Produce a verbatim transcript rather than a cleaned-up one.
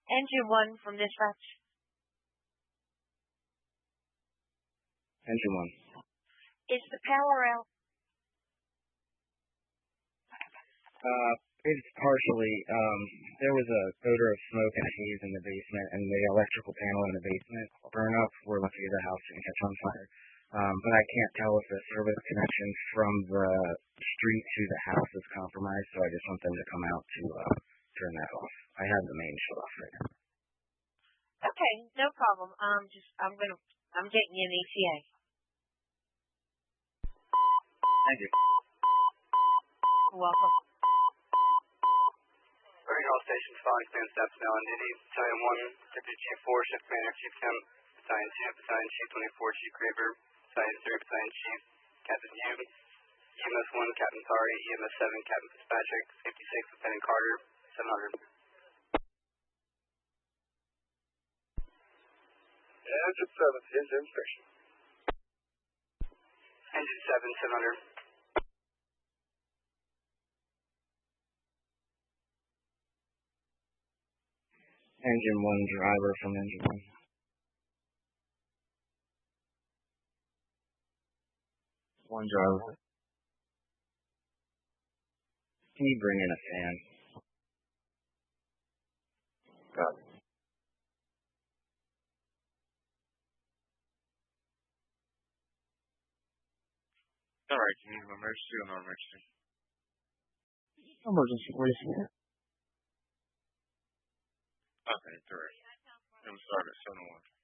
Engine one from dispatch. Engine one. Is the power out? Uh, it's partially. Um, there was a odor of smoke and haze in the basement, and the electrical panel in the basement burned up. We're lucky the house didn't catch on fire. Um, but I can't tell if the service connection from the street to the house is compromised, so I just want them to come out to uh, turn that off. I have the main shut off right now. Okay, no problem. Um, just I'm gonna I'm getting you an E T A. Thank you. You're welcome. All stations following stand steps now on duty. Battalion one, Deputy Chief four, Shift Commander Chief Kemp. Battalion two, Battalion Chief twenty-four, Chief Graver. Battalion three, Battalion Chief Captain Hume. E M S one, Captain Tari. E M S seven, Captain Fitzpatrick. fifty-six, Lieutenant Carter. seven hundred. Engine seven, is inspection. Engine seven, seven hundred. Engine one driver from engine one. One driver. Can you bring in a fan? Got it. All right, you need an emergency or no emergency? Emergency, please. Okay, correct. And we start at seven one.